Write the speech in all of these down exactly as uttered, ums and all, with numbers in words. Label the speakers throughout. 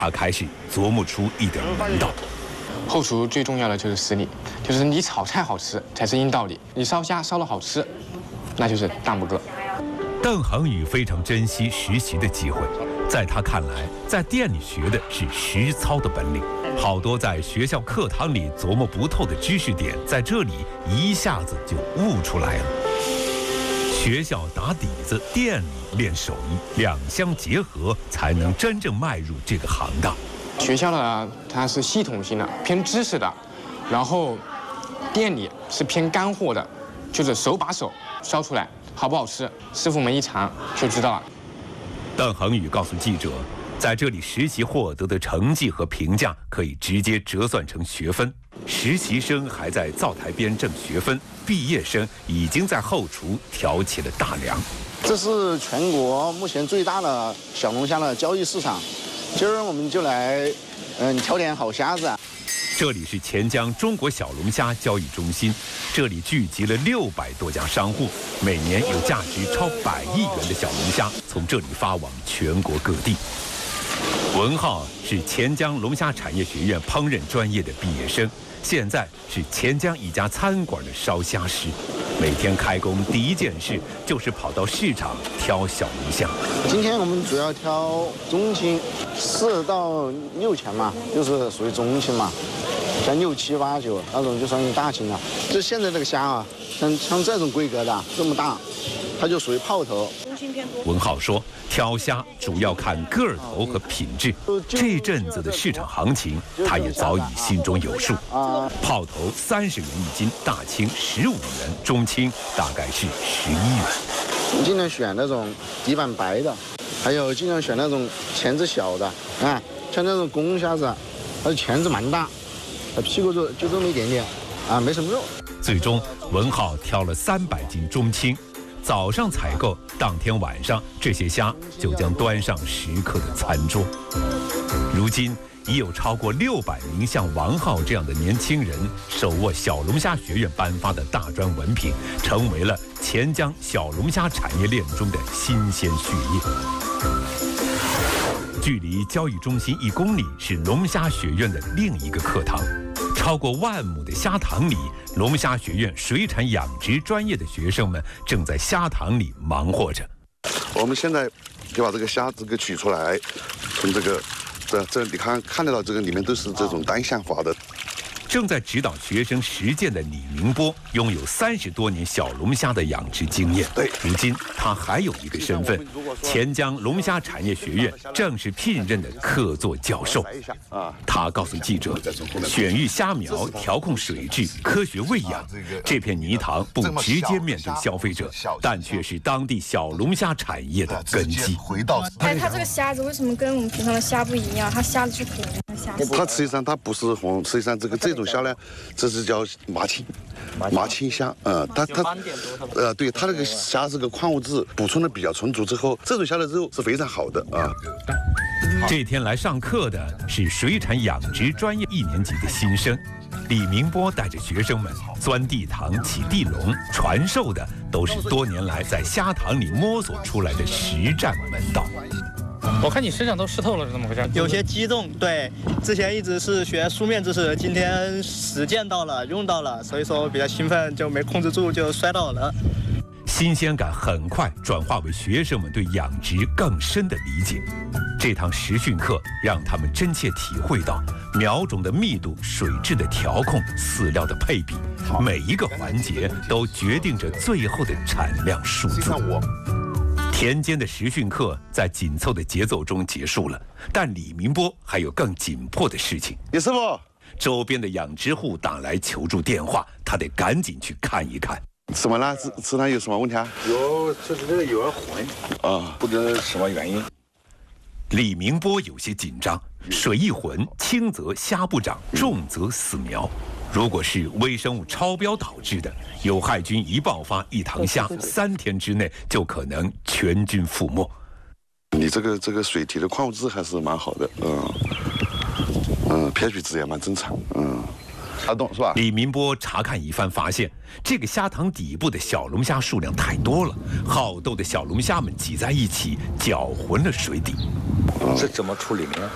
Speaker 1: 他开始琢磨出一点门道。
Speaker 2: 后厨最重要的就是实力，就是你炒菜好吃才是硬道理，你烧虾烧得好吃，那就是大拇哥。
Speaker 1: 邓恒宇非常珍惜实习的机会，在他看来，在店里学的是实操的本领，好多在学校课堂里琢磨不透的知识点，在这里一下子就悟出来了。学校打底子，店里练手艺，两相结合，才能真正迈入这个行当。
Speaker 2: 学校呢，它是系统性的，偏知识的，然后店里是偏干货的，就是手把手烧出来，好不好吃，师傅们一尝就知道了。
Speaker 1: 邓恒宇告诉记者，在这里实习获得的成绩和评价可以直接折算成学分。实习生还在灶台边挣学分，毕业生已经在后厨挑起了大梁。
Speaker 3: 这是全国目前最大的小龙虾的交易市场，今儿我们就来，嗯，挑点好虾子。
Speaker 1: 这里是钱江中国小龙虾交易中心，这里聚集了六百多家商户，每年有价值超百亿元的小龙虾从这里发往全国各地。文浩是钱江龙虾产业学院烹饪专业的毕业生，现在是钱江一家餐馆的烧虾师，每天开工第一件事就是跑到市场挑小龙虾。
Speaker 3: 今天我们主要挑中青，四到六钱嘛，就是属于中青嘛。像六七八九那种就算是大青了。就现在这个虾啊，像像这种规格的这么大，它就属于泡头。
Speaker 1: 文浩说，挑虾主要看个头和品质。这阵子的市场行情，他也早已心中有数。泡头三十元一斤，大青十五元，中青大概是十一元。
Speaker 3: 我尽量选那种底板白的，还有尽量选那种钳子小的啊，像那种公虾子，它的钳子蛮大。它屁股就就这么一点点，啊，没什么肉。
Speaker 1: 最终，文浩挑了三百斤中青，早上采购，当天晚上这些虾就将端上食客的餐桌。如今，已有超过六百名像王浩这样的年轻人手握小龙虾学院颁发的大专文凭，成为了钱江小龙虾产业链中的新鲜血液。距离交易中心一公里是龙虾学院的另一个课堂，超过万亩的虾塘里，龙虾学院水产养殖专业的学生们正在虾塘里忙活着。
Speaker 4: 我们现在就把这个虾子给取出来，从这个这这你看看得到，这个里面都是这种单向滑的。
Speaker 1: 正在指导学生实践的李明波，拥有三十多年小龙虾的养殖经验。
Speaker 4: 对，
Speaker 1: 如今他还有一个身份，钱江龙虾产业学院正式聘任的客座教授。他告诉记者，选育虾苗、调控水质、科学喂养，这片泥塘不直接面对消费者，但却是当地小龙虾产业的根基。
Speaker 5: 哎，它这个虾子为什么跟我们平常的虾不一样？它虾子是红的虾子。
Speaker 4: 它实际上它不是红，实际上这个这种虾呢，这是叫麻青，麻青虾，嗯，它它，呃，对，它那个虾这个矿物质补充的比较充足之后，这种虾的肉是非常好的啊。
Speaker 1: 这天来上课的是水产养殖专业一年级的新生，李明波带着学生们钻地塘、起地笼，传授的都是多年来在虾塘里摸索出来的实战门道。
Speaker 6: 我看你身上都湿透了，是怎么回事？
Speaker 7: 有些激动，对，之前一直是学书面知识，今天实践到了，用到了，所以说比较兴奋，就没控制住就摔倒了。
Speaker 1: 新鲜感很快转化为学生们对养殖更深的理解。这堂实训课让他们真切体会到苗种的密度、水质的调控、饲料的配比，每一个环节都决定着最后的产量数字。田间的实训课在紧凑的节奏中结束了，但李明波还有更紧迫的事情。
Speaker 4: 李师傅，
Speaker 1: 周边的养殖户打来求助电话，他得赶紧去看一看。
Speaker 4: 怎么了？吃吃它有什么问题啊？
Speaker 8: 有，就是这个有点浑啊，不知什么原因。
Speaker 1: 李明波有些紧张，水一浑，轻则虾不长，重则死苗。如果是微生物超标导致的，有害菌一爆发，一塘虾三天之内就可能全军覆没。
Speaker 4: 你这个这个水体的矿物质还是蛮好的，嗯嗯 ，pH 值也蛮正常，嗯，查懂是吧？
Speaker 1: 李明波查看一番，发现这个虾塘底部的小龙虾数量太多了，好斗的小龙虾们挤在一起，搅浑了水底。
Speaker 8: 这怎么处理呢？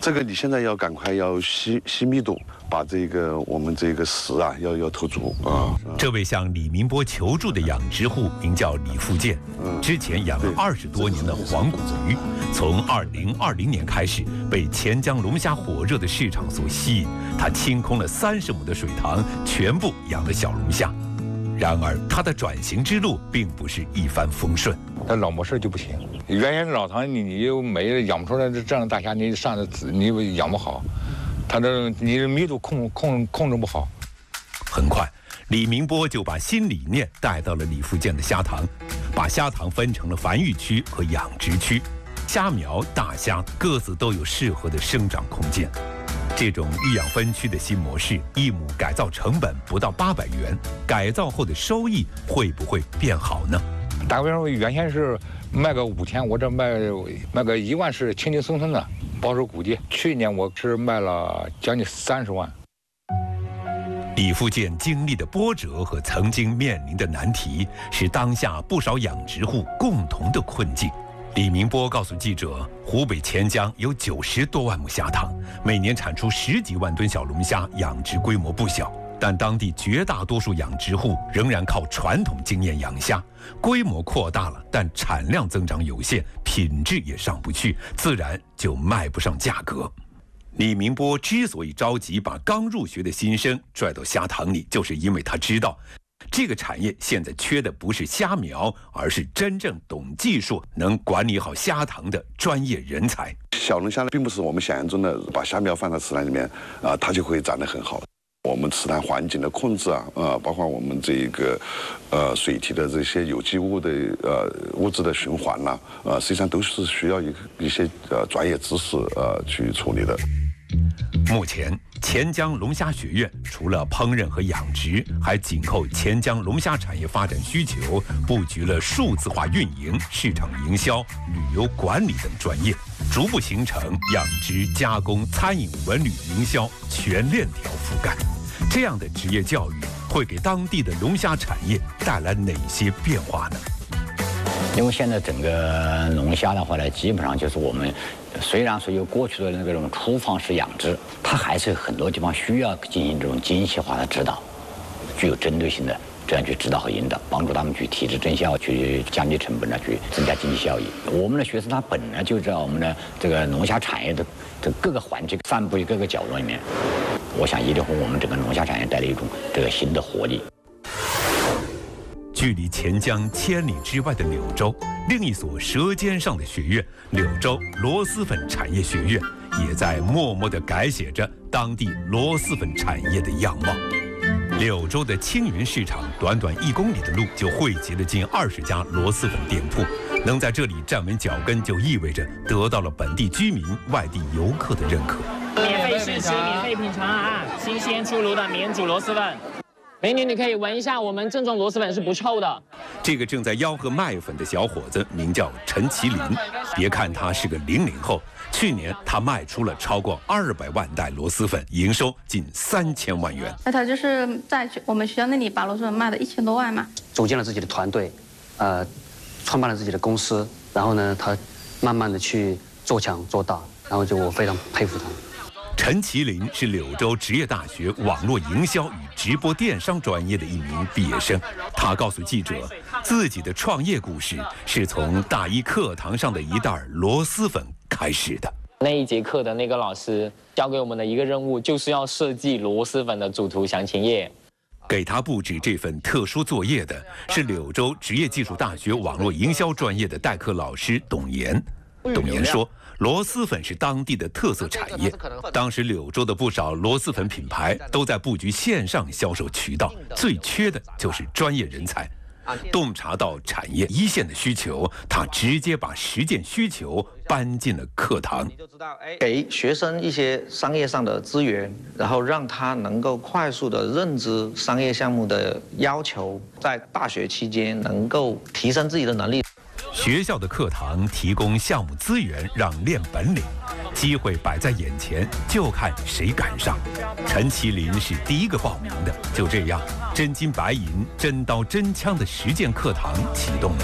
Speaker 4: 这个你现在要赶快要吸吸密度，把这个我们这个食啊要要投足啊。
Speaker 1: 这位向李明波求助的养殖户名叫李富建，之前养了二十多年的黄骨鱼，从二零二零年开始被钱江龙虾火热的市场所吸引，他清空了三十亩的水塘，全部养了小龙虾。然而，他的转型之路并不是一帆风顺。
Speaker 9: 那老模式就不行，原先老塘你你又没养不出来这样的大虾，你上的你养不好，它这你的密度控控控制不好。
Speaker 1: 很快，李明波就把新理念带到了李富建的虾塘，把虾塘分成了繁育区和养殖区，虾苗、大虾各自都有适合的生长空间。这种育养分区的新模式，一亩改造成本不到八百元，改造后的收益会不会变好呢？
Speaker 9: 打个比方说，原先是卖个五千，我这卖卖个一万是轻轻松松的，保守估计。去年我是卖了将近三十万。
Speaker 1: 李富建经历的波折和曾经面临的难题，是当下不少养殖户共同的困境。李明波告诉记者，湖北潜江有九十多万亩虾塘，每年产出十几万吨小龙虾，养殖规模不小。但当地绝大多数养殖户仍然靠传统经验养虾，规模扩大了，但产量增长有限，品质也上不去，自然就卖不上价格。李明波之所以着急把刚入学的新生拽到虾塘里，就是因为他知道，这个产业现在缺的不是虾苗，而是真正懂技术、能管理好虾塘的专业人才。
Speaker 4: 小龙虾呢，并不是我们想象中的把虾苗放到池塘里面啊、呃，它就会长得很好。我们池塘环境的控制啊，呃，包括我们这个呃水体的这些有机物的呃物质的循环呐、啊，呃，实际上都是需要一一些呃专业知识呃去处理的。
Speaker 1: 目前，钱江龙虾学院除了烹饪和养殖，还紧扣钱江龙虾产业发展需求，布局了数字化运营、市场营销、旅游管理等专业，逐步形成养殖、加工、餐饮、文旅、营销全链条覆盖。这样的职业教育会给当地的龙虾产业带来哪些变化呢？
Speaker 10: 因为现在整个龙虾的话呢，基本上就是我们虽然说有过去的那种厨房式养殖，它还是很多地方需要进行这种精细化的指导，具有针对性的这样去指导和引导，帮助他们去提质增效，去降低成本呢，去增加经济效益。我们的学生他本来就在我们的这个龙虾产业的这各个环节散布于各个角落里面，我想一定会为我们整个龙虾产业带来一种这个新的活力。
Speaker 1: 距离钱江千里之外的柳州，另一所舌尖上的学院——柳州螺蛳粉产业学院，也在默默地改写着当地螺蛳粉产业的样貌。柳州的青云市场，短短一公里的路就汇集了近二十家螺蛳粉店铺，能在这里站稳脚跟，就意味着得到了本地居民、外地游客的认可。
Speaker 11: 免费试吃，免费品尝啊！新鲜出炉的免煮螺蛳粉。美女，你可以闻一下，我们正宗螺蛳粉是不臭的。
Speaker 1: 这个正在吆喝卖粉的小伙子名叫陈麒麟，别看他是个零零后，去年他卖出了超过二百万袋螺蛳粉，营收近三千万元。
Speaker 12: 那他就是在我们学校那里把螺蛳粉卖了一千多万嘛。
Speaker 13: 组建了自己的团队，呃，创办了自己的公司，然后呢，他慢慢的去做强做大，然后就我非常佩服他。
Speaker 1: 陈麒麟是柳州职业大学网络营销与直播电商专业的一名毕业生。他告诉记者，自己的创业故事是从大一课堂上的一袋螺蛳粉开始的。
Speaker 11: 那一节课的那个老师交给我们的一个任务，就是要设计螺蛳粉的主图详情页。
Speaker 1: 给他布置这份特殊作业的是柳州职业技术大学网络营销专业的代课老师董岩。董岩说，螺蛳粉是当地的特色产业，当时柳州的不少螺蛳粉品牌都在布局线上销售渠道，最缺的就是专业人才。洞察到产业一线的需求，他直接把实践需求搬进了课堂，
Speaker 14: 给学生一些商业上的资源，然后让他能够快速的认知商业项目的要求，在大学期间能够提升自己的能力。
Speaker 1: 学校的课堂提供项目资源，让练本领，机会摆在眼前，就看谁赶上。陈麒麟是第一个报名的，就这样，真金白银、真刀真枪的实践课堂启动了。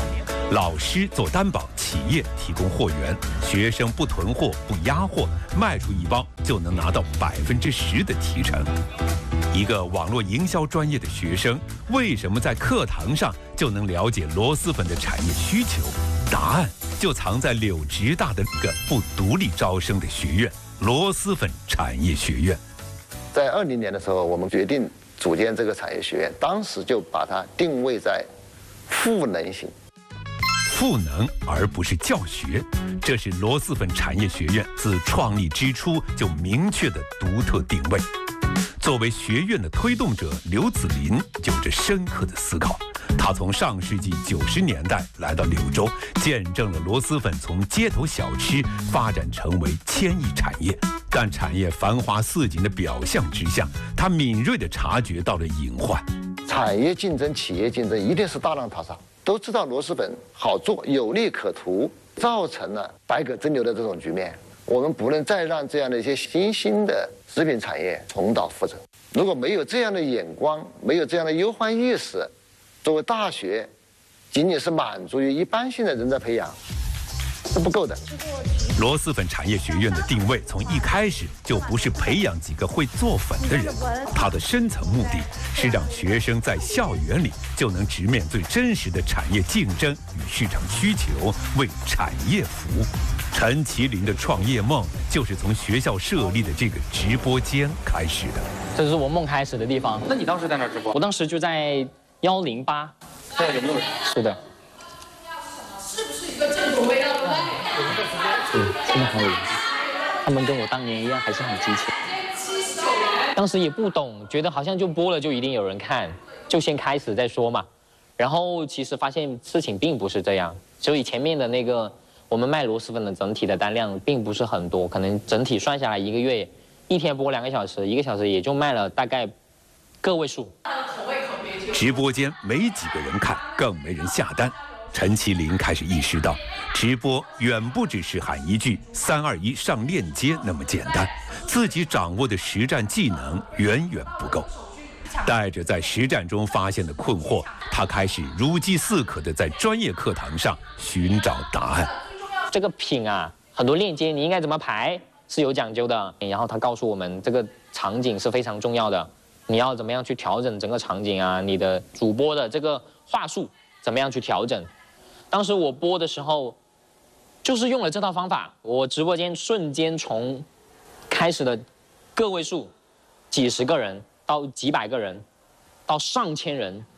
Speaker 1: 老师做担保，企业提供货源，学生不囤货不压货，卖出一包就能拿到百分之十的提成。一个网络营销专业的学生，为什么在课堂上就能了解螺蛳粉的产业需求？答案就藏在柳直大的一个不独立招生的学院——螺蛳粉产业学院。
Speaker 15: 在二零年的时候，我们决定组建这个产业学院，当时就把它定位在赋能型。
Speaker 1: 赋能而不是教学，这是螺蛳粉产业学院自创立之初就明确的独特定位。作为学院的推动者，刘子霖有着深刻的思考。他从上世纪九十年代来到柳州，见证了螺蛳粉从街头小吃发展成为千亿产业。但产业繁华似锦的表象之下，他敏锐地察觉到了隐患。
Speaker 15: 产业竞争、企业竞争一定是大浪淘沙。都知道螺蛳粉好做，有利可图，造成了百舸争流的这种局面。我们不能再让这样的一些新兴的食品产业重蹈覆辙。如果没有这样的眼光，没有这样的忧患意识，作为大学仅仅是满足于一般性的人才培养是不够的。
Speaker 1: 螺蛳粉产业学院的定位从一开始就不是培养几个会做粉的人，它的深层目的是让学生在校园里就能直面最真实的产业竞争与市场需求，为产业服务。陈其林的创业梦就是从学校设立的这个直播间开始的。
Speaker 11: 这是我梦开始的地方。
Speaker 6: 那你当时在哪儿直播？
Speaker 11: 我当时就在幺零八。
Speaker 6: 现在有没有人？
Speaker 11: 是的。
Speaker 16: 是不是一个正宗味道的？
Speaker 11: 嗯，现在还有人，他们跟我当年一样，还是很激情。当时也不懂，觉得好像就播了就一定有人看，就先开始再说嘛。然后其实发现事情并不是这样，所以前面的那个我们卖螺蛳粉的整体的单量并不是很多，可能整体算下来一个月，一天播两个小时，一个小时也就卖了大概个位数。
Speaker 1: 直播间没几个人看，更没人下单。陈其林开始意识到，直播远不只是喊一句“三二一上链接”那么简单，自己掌握的实战技能远远不够。带着在实战中发现的困惑，他开始如饥似渴地在专业课堂上寻找答案。
Speaker 11: 这个品啊，很多链接你应该怎么排是有讲究的。然后他告诉我们，这个场景是非常重要的，你要怎么样去调整整个场景啊？你的主播的这个话术怎么样去调整？当时我播的时候，就是用了这套方法，我直播间瞬间从开始的个位数、几十个人到几百个人，到上千人，